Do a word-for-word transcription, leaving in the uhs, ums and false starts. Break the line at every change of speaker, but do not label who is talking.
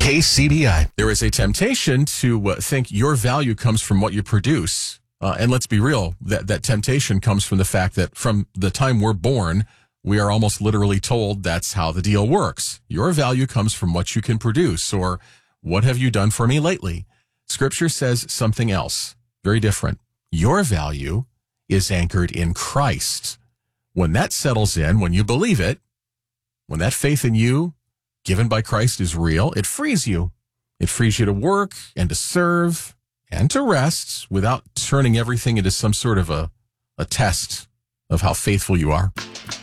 K C B I.
There is a temptation to uh, think your value comes from what you produce. Uh, and let's be real, that, that temptation comes from the fact that from the time we're born, we are almost literally told that's how the deal works. Your value comes from what you can produce, or what have you done for me lately? Scripture says something else, very different. Your value is anchored in Christ. When that settles in, when you believe it, when that faith in you given by Christ is real, it frees you. It frees you to work and to serve and to rest without turning everything into some sort of a, a test of how faithful you are.